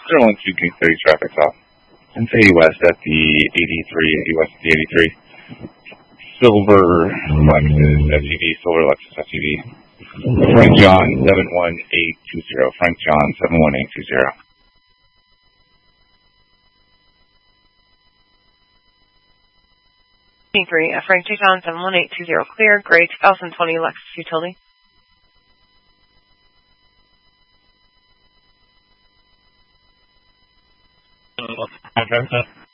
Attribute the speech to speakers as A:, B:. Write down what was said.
A: 012 King 30 traffic stop. And say west at the 83, west at the 83. Silver Lexus SUV, Silver Lexus SUV. Frank John 71820. Frank John 71820.
B: Frank J. John 71820 clear, gray 2020 Lexus Utility.
C: Okay.